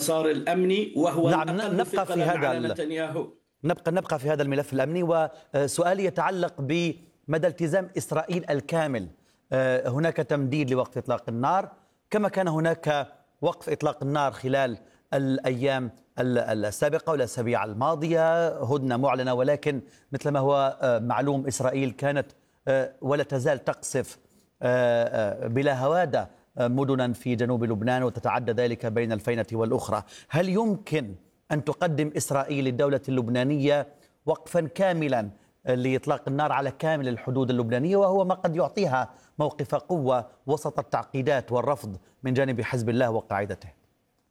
المسار الأمني، وهو نعم، الأقل ثقلا على نتنياهو. نبقى في هذا الملف الأمني، وسؤالي يتعلق بمدى التزام إسرائيل الكامل. هناك تمديد لوقف إطلاق النار، كما كان هناك وقف إطلاق النار خلال الأيام السابقة والأسابيع الماضية، هدنة معلنة، ولكن مثل ما هو معلوم إسرائيل كانت ولا تزال تقصف بلا هوادة مدنا في جنوب لبنان، وتتعدى ذلك بين الفينة والأخرى. هل يمكن أن تقدم إسرائيل للدولة اللبنانية وقفا كاملا لإطلاق النار على كامل الحدود اللبنانية، وهو ما قد يعطيها موقف قوة وسط التعقيدات والرفض من جانب حزب الله وقاعدته؟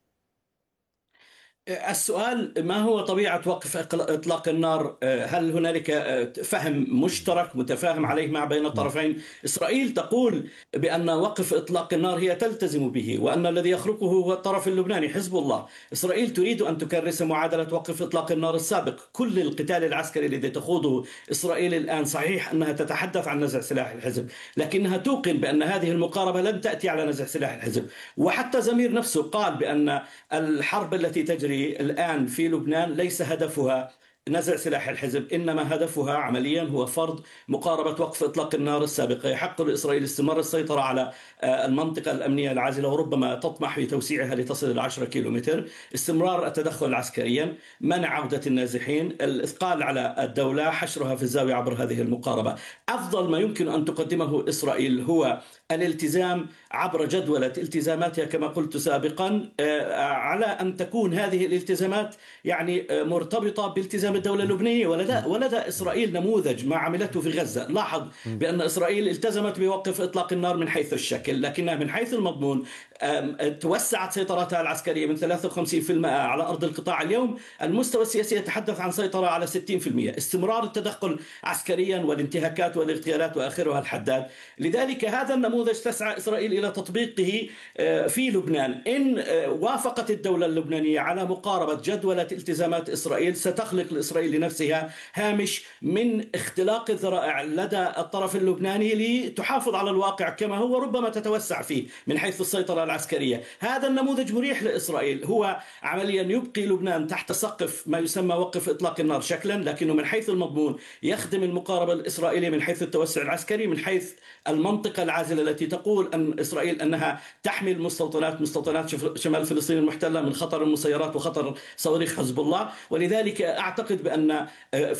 السؤال: ما هو طبيعة وقف إطلاق النار؟ هل هنالك فهم مشترك متفاهم عليه مع بين الطرفين؟ إسرائيل تقول بأن وقف إطلاق النار هي تلتزم به، وأن الذي يخرقه هو الطرف اللبناني حزب الله. إسرائيل تريد أن تكرس معادلة وقف إطلاق النار السابق. كل القتال العسكري الذي تخوضه إسرائيل الآن، صحيح أنها تتحدث عن نزع سلاح الحزب، لكنها توقن بأن هذه المقاربة لن تأتي على نزع سلاح الحزب. وحتى زمير نفسه قال بأن الحرب التي تجري الآن في لبنان ليس هدفها نزع سلاح الحزب، إنما هدفها عمليا هو فرض مقاربة وقف إطلاق النار السابقة. يحق لإسرائيل استمرار السيطرة على المنطقة الأمنية العازلة، وربما تطمح بتوسيعها لتصل إلى 10 كيلومتر، استمرار التدخل عسكريا، منع عودة النازحين، الإثقال على الدولة، حشرها في الزاوية عبر هذه المقاربة. أفضل ما يمكن أن تقدمه إسرائيل هو الالتزام عبر جدولة التزاماتها كما قلت سابقا، على أن تكون هذه الالتزامات يعني مرتبطة بالتزام الدولة اللبنانية. ولدى إسرائيل نموذج ما عملته في غزة. لاحظ بأن إسرائيل التزمت بوقف إطلاق النار من حيث الشكل، لكنها من حيث المضمون توسعت سيطرتها العسكرية من 53% على أرض القطاع. اليوم المستوى السياسي يتحدث عن سيطرة على 60%، استمرار التدخل عسكريا والانتهاكات والاغتيالات وآخرها الحداد. لذلك هذا النموذج تسعى إسرائيل إلى تطبيقه في لبنان. إن وافقت الدولة اللبنانية على مقاربة جدولة التزامات إسرائيل، ستخلق لإسرائيل لنفسها هامش من اختلاق الذرائع لدى الطرف اللبناني لتحافظ على الواقع كما هو، ربما تتوسع فيه من حيث السيطرة العسكرية. هذا النموذج مريح لإسرائيل، هو عمليا يبقي لبنان تحت سقف ما يسمى وقف إطلاق النار شكلا، لكنه من حيث المضمون يخدم المقاربة الإسرائيلية من حيث التوسع العسكري، من حيث المنطقة العازلة التي تقول أن إسرائيل أنها تحمل مستوطنات شمال فلسطين المحتلة من خطر المسيرات وخطر صواريخ حزب الله. ولذلك أعتقد بأنه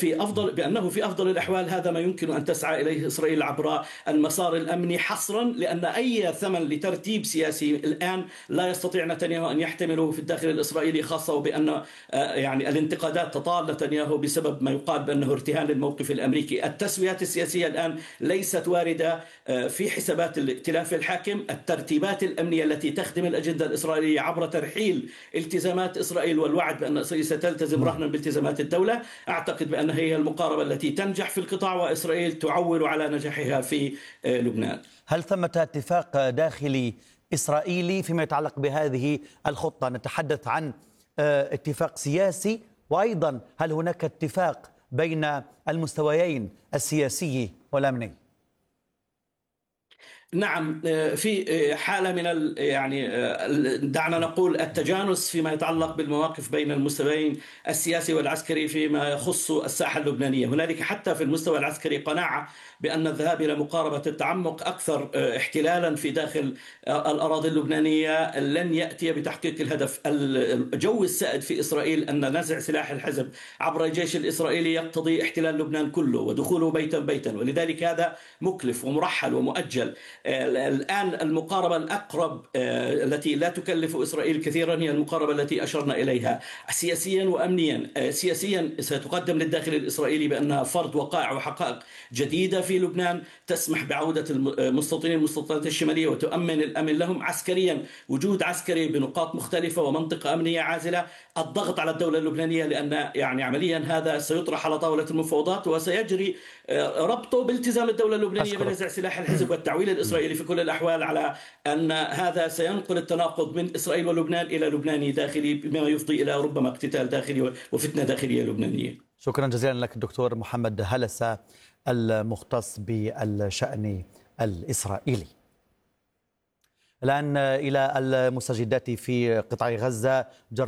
في أفضل الأحوال هذا ما يمكن أن تسعى إليه إسرائيل عبر المسار الأمني حصرا، لأن أي ثمن لترتيب سياسي الآن لا يستطيع نتنياهو أن يحتمله في الداخل الإسرائيلي، خاصة وبأن يعني الانتقادات تطال نتنياهو بسبب ما يقال بأنه ارتهان للموقف الأمريكي. التسويات السياسية الآن ليست واردة في حسابات الائتلاف الحاكم. الترتيبات الأمنية التي تخدم الأجندة الإسرائيلية عبر ترحيل التزامات إسرائيل والوعد بأن إسرائيل ستلتزم رهنا بالتزامات الدولة، أعتقد بأن هي المقاربة التي تنجح في القطاع، وإسرائيل تعول على نجاحها في لبنان. هل ثمة اتفاق داخلي إسرائيلي فيما يتعلق بهذه الخطة؟ نتحدث عن اتفاق سياسي، وأيضا هل هناك اتفاق بين المستويين السياسي والأمني؟ نعم، في حالة من يعني دعنا نقول التجانس فيما يتعلق بالمواقف بين المستويين السياسي والعسكري فيما يخص الساحة اللبنانية. هنالك حتى في المستوى العسكري قناعة بأن الذهاب إلى مقاربة التعمق أكثر احتلالا في داخل الأراضي اللبنانية لن يأتي بتحقيق الهدف. الجو السائد في إسرائيل أن نزع سلاح الحزب عبر الجيش الإسرائيلي يقتضي احتلال لبنان كله ودخوله بيتا بيتا، ولذلك هذا مكلف ومرحل ومؤجل. الآن المقاربة الأقرب التي لا تكلف إسرائيل كثيرا هي المقاربة التي أشرنا إليها سياسيا وأمنيا. سياسيا ستقدم للداخل الإسرائيلي بأنها فرض وقائع وحقائق جديدة في لبنان تسمح بعودة المستوطنات الشمالية وتؤمن الأمن لهم. عسكريا وجود عسكري بنقاط مختلفة ومنطقة أمنية عازلة، الضغط على الدولة اللبنانية، لأن يعني عمليا هذا سيطرح على طاولة المفاوضات وسيجري ربطه بالتزام الدولة اللبنانية بنزع سلاح الحزب والتعويل الإسرائيلي في كل الأحوال، على أن هذا سينقل التناقض من إسرائيل ولبنان إلى لبناني داخلي، بما يفضي إلى ربما اقتتال داخلي وفتنة داخلية لبنانية. شكرا جزيلا لك الدكتور محمد هلسة المختص بالشأن الإسرائيلي. الآن إلى المستجدات في قطاع غزة.